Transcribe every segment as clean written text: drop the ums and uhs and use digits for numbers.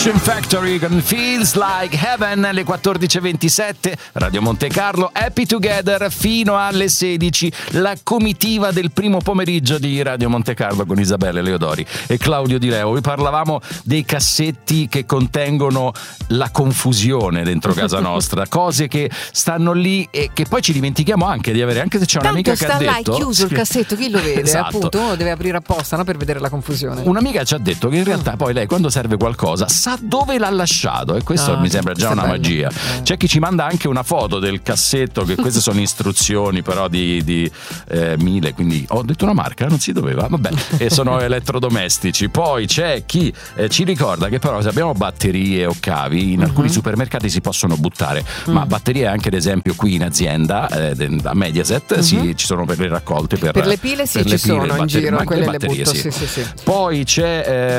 Passion Factory con Feels Like Heaven, alle 14.27, Radio Monte Carlo, Happy Together fino alle 16, la comitiva del primo pomeriggio di Radio Monte Carlo con Isabella Leodori e Claudio Di Leo. Vi parlavamo dei cassetti che contengono la confusione dentro casa nostra, cose che stanno lì e che poi ci dimentichiamo anche di avere, anche se c'è un'amica che ha detto... Tanto sta là, è chiuso il cassetto, chi lo vede? Esatto. Appunto, uno deve aprire apposta, no? Per vedere la confusione. Un'amica ci ha detto che in realtà poi lei, quando serve qualcosa, sa dove l'ha lasciato, e questo mi sembra già una magia. C'è chi ci manda anche una foto del cassetto, che queste sono istruzioni però di Miele, quindi ho detto una marca, non si doveva, vabbè, e sono elettrodomestici. Poi c'è chi ci ricorda che però se abbiamo batterie o cavi in alcuni supermercati si possono buttare, ma batterie anche ad esempio qui in azienda da Mediaset ci sono per le raccolte per le pile sì, ci sono in giro, quelle le butto, sì. Poi c'è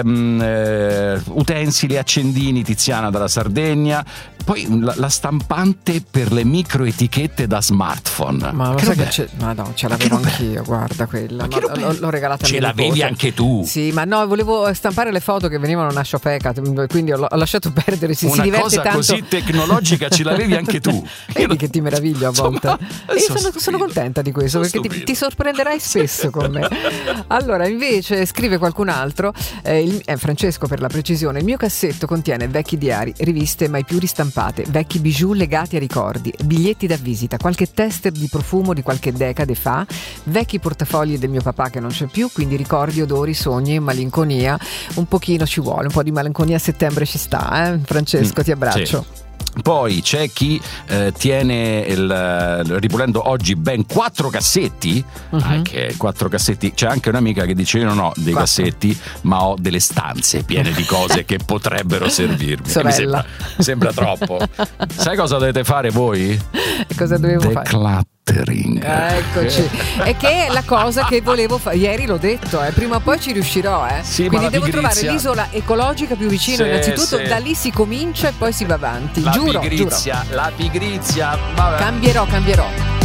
utensili, accendini, Tiziana dalla Sardegna. Poi la stampante per le micro etichette da smartphone. Ma lo sai che c'è? Ma no, ce l'avevo anch'io, guarda quella. L'ho regalata a mia nipote. Ce l'avevi anche tu? Sì, ma no, volevo stampare le foto che venivano una sciofeca, quindi ho lasciato perdere. Si diverte cosa tanto. Così tecnologica ce l'avevi anche tu. Vedi che ti meraviglio a volte. E sono contenta di questo, perché ti sorprenderai spesso con me. Allora, invece, scrive qualcun altro, Francesco per la precisione: il mio cassetto contiene vecchi diari, riviste mai più ristampate, vecchi bijou legati a ricordi, biglietti da visita, qualche tester di profumo di qualche decade fa, vecchi portafogli del mio papà che non c'è più, quindi ricordi, odori, sogni e malinconia. Un pochino ci vuole, un po' di malinconia a settembre ci sta, Francesco, ti abbraccio. Sì. Poi c'è chi tiene ripulendo oggi ben 4 cassetti, anche 4 cassetti. C'è anche un'amica che dice: io non ho dei cassetti, ma ho delle stanze piene di cose che potrebbero servirmi. Sorella. Mi sembra troppo. Sai cosa dovete fare voi? Cosa dovevo fare? Eccoci. E che è la cosa che volevo fare. Ieri l'ho detto, prima o poi ci riuscirò. Sì, quindi devo trovare l'isola ecologica più vicina, innanzitutto. Da lì si comincia e poi si va avanti. La pigrizia. Cambierò.